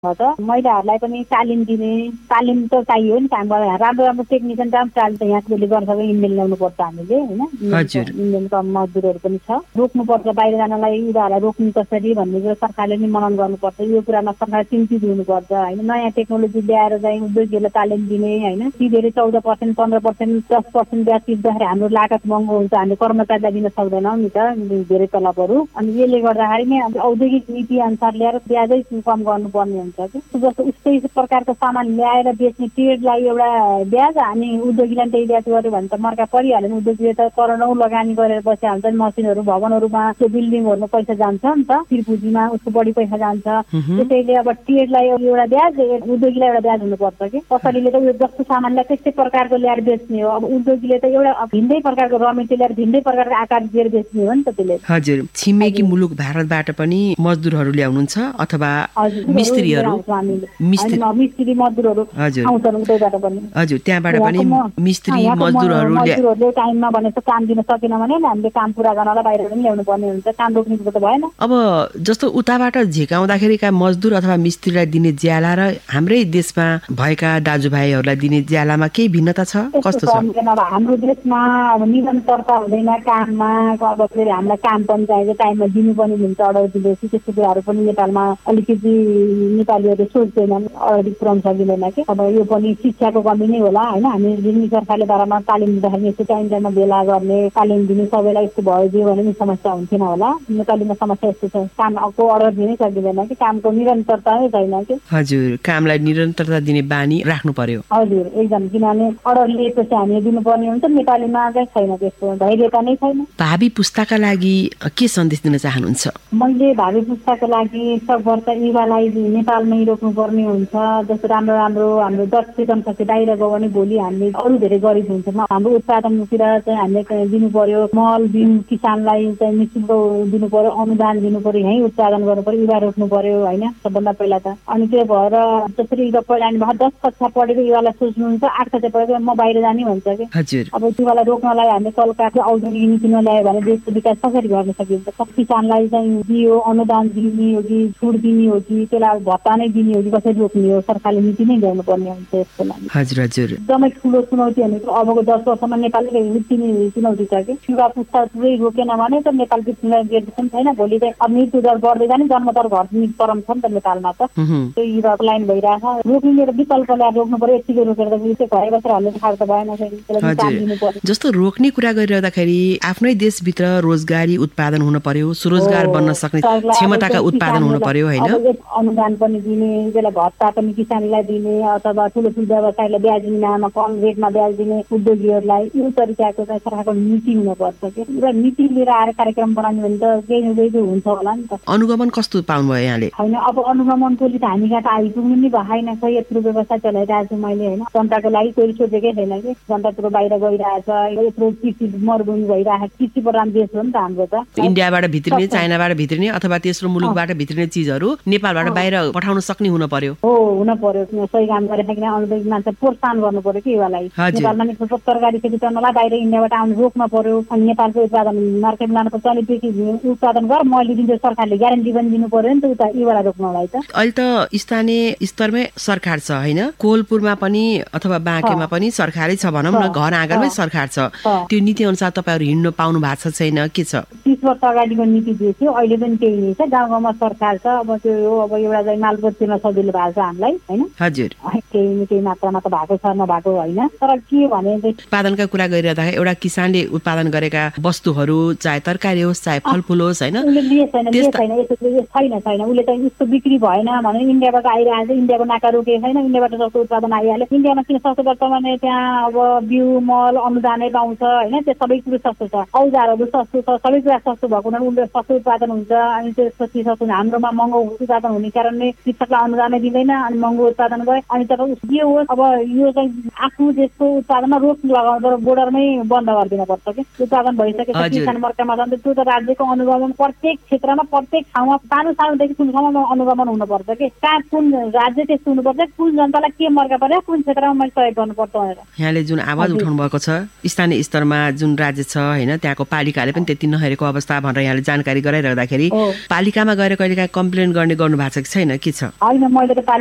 महिलाहरूलाई पनि तालिम दिने, तालिम त चाहियो नि काम गर्न, राम्रो राम्रो टेक्निसियन राम्रो त यहाँले गर्न सक्छ, इन्डियन ल्याउनु पर्छ हामीले होइन, इन्डियनको मजदुरहरू पनि छ, रोक्नुपर्छ बाहिर जानलाई, युवाहरूलाई रोक्नु कसरी भन्ने कुरा सरकारले नि मनन गर्नुपर्छ, यो कुरामा सरकार चिन्तित हुनुपर्छ होइन। नयाँ टेक्नोलोजी ल्याएर चाहिँ उद्योगीहरूलाई तालिम दिने होइन, सिधै 14%, 15%, 10% ब्याज तिर्दाखेरि हाम्रो लागत महँगो हुन्छ, हामीले कर्मचारीलाई दिन सक्दैनौँ नि त धेरै तलबहरू। अनि यसले गर्दाखेरि नै औद्योगिक नीति अनुसार ल्याएर ब्याजै कम गर्नुपर्ने हुन्छ कि, जस्तो उस्तै प्रकारको सामान ल्याएर बेच्ने ट्रेडलाई एउटा ब्याज, हामी उद्योगीलाई त्यही ब्याज गर्यो भने त मर्का परिहाल्यो नि, उद्योगीले त करोडौँ लगानी गरेर बसेका हुन्छन्, मसिनहरू भवनहरूमा त्यो बिल्डिङहरूमा पैसा जान्छ नि त, फिरपुँजीमा उसको बढी पैसा जान्छ, त्यसैले अब ट्रेडलाई एउटा ब्याज, उद्योगीलाई एउटा ब्याज हुनुपर्छ कि। कसैले त उयो जस्तो सामानलाई त्यस्तै प्रकारको ल्याएर बेच्ने हो, अब उद्योगीले त एउटा भिन्दै प्रकारको र मेटेरियल ल्याएर भिन्दै प्रकारको आकार दिएर बेच्ने हो नि त त्यसले। हजुर, छिमेकी मुलुक भारतबाट पनि मजदुरहरू ल्याउनुहुन्छ अथवा मिस्त्रीहरू, मिस्त्री मजदुरहरू आउँछन् उतैबाट पनि। हजुर, त्यहाँबाट पनि मिस्त्री मजदुरहरूले टाइममा भनेको काम दिन सकेन भने हामीले काम पुरा गर्नलाई बाहिर पनि ल्याउनु पर्ने हुन्छ, काम रोक्नु त भएन। अब जस्तो उताबाट झिकाउँदाखेरिका मजदुर अथवा मिस्त्रीलाई दिने ज्याला र हाम्रै देशमा भएका दाजुभाइहरूलाई दिने ज्यालामा केही भिन्नता छ, कस्तो छ? हाम्रो देशमा अब निरन्तरता हुँदैन काममा, अब फेरि हामीलाई काम पनि चाहिन्छ, टाइममा दिनु पनि हुन्छ, अर्डर दिँदैछु, त्यस्तो कुराहरू पनि नेपालमा अलिकति नेपालीहरूले सोच्दैनन्, अर्डर पुऱ्याउन सकिँदैन कि। अब यो पनि शिक्षाको कमी नै होला होइन, हामी जुन सरकारले बारेमा तालिम दिँदाखेरि यस्तो टाइममा भेला गर्ने, तालिम दिने, सबैलाई यस्तो भइदियो भने नि समस्या हुन्थेन होला। नेपालीमा समस्या यस्तो छ, कामको अर्डर दिनै सकिँदैन कि, कामको निरन्तरता नै छैन कि। हजुर, कामलाई निरन्तरता दिने बानी राख्नु पर्यो। हजुर, एकदम, किनभने अर्डर लिएपछि हामीले दिनुपर्ने हुन्छ, नेपालीमा चाहिँ छैन, त्यस्तो धैर्यता नै छैन। भावी पुस्ताका लागि के सन्देश दिन चाहनुहुन्छ? मैले भावी पुस्ताको लागि सबभन्दा युवालाई नेपालमै रोक्नुपर्ने हुन्छ, जस्तो राम्रो राम्रो हाम्रो दक्ष जनशक्ति बाहिर गयो भने भोलि हामीले अरू धेरै गरिब हुन्छ, हाम्रो उत्पादनतिर चाहिँ हामीले दिनु पर्यो, मल बिउ किसानलाई चाहिँ निःशुल्क दिनु पर्यो, अनुदान दिनु पर्यो, यहीँ उत्पादन गर्नु पर्यो, युवा रोक्नु पर्यो होइन सबभन्दा पहिला त। अनि त्यो भएर जसरी पहिला 10 कक्षा पढेको युवालाई सोच्नुहुन्छ 8 कक्षा पढेको म बाहिर जाने भन्छ कि। अब युवालाई रोक्नलाई हामीले कलकारको औद्योगिक नीति नल्यायो भने देशको विकास कसरी गर्न सकिन्छ? किसानलाई चाहिँ दियो अनुदान दिने हो कि छुट दिने हो कि त्यसलाई भत्ता नै दिने हो कि कसरी रोक्ने हो? सरकारले नीति नै ल्याउनु पर्ने हुन्छ यसको लागि। हजुर हजुर, एकदमै ठुलो चुनौती भनेको अबको 10 वर्षमा नेपालले चुनौती छ कि युवा पुस्ता पुरै रोकेन भने त नेपाल पनि छैन, भोलि चाहिँ अब मृत्यु दर बढ्दै जाने, जन्मदर घट्ने क्रम छ नि त नेपालमा त। त्यो युवाको लाइन भइरहेछ, रोक्ने विकल्प ल्याएर रोक्नु पर्यो, यतिकै रोकेर त घरै बसेर हाल्ने खाएर त भएन। जस्तो रोक्ने कुरा गरिरहँदाखेरि आफ्नै देशभित्र रोजगारी उत्पादन हुन पर्यो, स्वरोजगार बन्न सक्ने क्षमताका उत्पादन हुन पर्यो होइन। अनुदान पनि दिने, त्यसलाई भत्ता पनि किसानलाई दिने अथवा ठुलो ठुलो व्यवसायलाई ब्याज दिनमा कम रेटमा ब्याज दिने उद्योगीहरूलाई यो तरिकाको चाहिँ सरकारको नीति हुनुपर्छ कि। र नीति लिएर आएर कार्यक्रम बनाउने भने त केही न केही हुन्छ होला नि त। अनुगमन कस्तो पाउनुभयो यहाँले? होइन, अब अनुगमनको लिए त हामी कहाँ त आइपुग्नु नि भएन, खै यत्रो व्यवस्था चलाइरहेको छु मैले होइन। जनताको लागि कोही सोचेकै छैन कि, जनता यत्रो बाहिर गइरहेछ, यत्रो कृषि मरुभूमि भइरहेको, कृषि प्रधान देश हो नि त हाम्रो त। इन्डियाबाट भित्रिने, चाइनाबाट भित्रिने अथवा तेस्रो मुलुकबाट भित्रिने चिजहरू नेपालबाट बाहिर पठाउन सक्ने हुन पर्यो। हो, हुन पर्यो, सही काम गरेर अनुदान मान्छे प्रोत्साहन गर्नु पर्यो कि युवालाई। नेपालमा नि तरकारी खेती गर्नलाई बाहिर इन्डियाबाट आउनु रोक्न पर्यो, अनि नेपालको उत्पादन मार्केटमा लानु पर्छ, अनि बेसी उत्पादन गर मैले दिन्छ, सरकारले ग्यारेन्टी पनि दिनु पर्यो नि त उता युवालाई रोक्नलाई त। अहिले त स्थानीय स्तरमै सरकार छ होइन, कोलपुरमा पनि अथवा बाँकेमा पनि सरकारै छ भनौँ न, घर आँगनमै सरकार छ। त्यो नीति अनुसार तपाईँहरू हिँड्न पाउनु भएको छ छैन, के छ? 30 वर्ष अगाडिको नीति दिएको थियो, अहिले पनि त्यही नै छ, गाउँ गाउँमा सरकार छ। अब त्यो अब एउटा चाहिँ मालपोतमा सजिलो भएको छ हामीलाई होइन। हजुर, केही मात्रामा त भएको छ, नभएको होइन। तर के भने उत्पादनका कुरा गरिरहँदाखेरि एउटा किसानले उत्पादन गरेका वस्तुहरू चाहे तरकारी होस् चाहे फलफुल होस् होइन, छैन उसले चाहिँ उसको बिक्री भएन भने इन्डियाबाट आइरहेको छ, इन्डियाको नाका रोकेको छैन, इन्डियाबाट सस्तो उत्पादन आइहाल्यो। इन्डियामा किन सस्तो गर्छ भने त्यहाँ अब बिउ मल अनुदानै पाउँछ होइन, त्यो सबै कुरो सस्तो छ, औजारहरू सस्तो छ, सबै कुरा सस्तो भएको हुनाले उनीहरू सस्तो उत्पादन हुन्छ। अनि त्यसपछि सस्तो हाम्रोमा महँगो उत्पादन हुने कारणले कृषकलाई अनुदानै दिँदैन, अनि महँगो उत्पादन गयो। अनि तर के होस् अब यो चाहिँ आफ्नो देशको उत्पादनमा रोक लगाउनु पर्छ, बोर्डरमै बन्द गरिदिनु पर्छ कि। उत्पादन भइसकेपछि किसान मर्कामा जान्छ, त्यो त राज्यको अनुगमन प्रत्येक क्षेत्रमा प्रत्येक ठाउँमा सानोदेखि कुन ठाउँमा अनुगमन हुनुपर्छ कि, कहाँ कुन राज्य त्यस्तो हुनुपर्छ, कुन जनतालाई के मर्का पर्यो, कुन क्षेत्रमा मैले सहयोग गर्नुपर्छ भनेर। यहाँले जुन आवाज उठाउनु भएको छ स्थानीय स्तरमा जुन राज्य छ होइन, त्यहाँको पालिकाले पनि त्यति नहेरेको अवस्था भनेर यहाँले जानकारी गराइरहँदाखेरि पालिकामा गएर कहिलेकाहीँ कम्प्लेन गर्नु भएको छ कि छैन, के के छ? होइन मैले त